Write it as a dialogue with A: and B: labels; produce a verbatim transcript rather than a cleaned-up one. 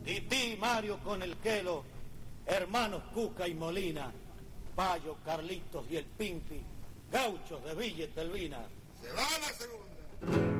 A: Tití, Mario con el Quelo, hermanos Cuca y Molina, Payo, Carlitos y el Pimpi, gauchos de Villa Telvina.
B: Se va la segunda.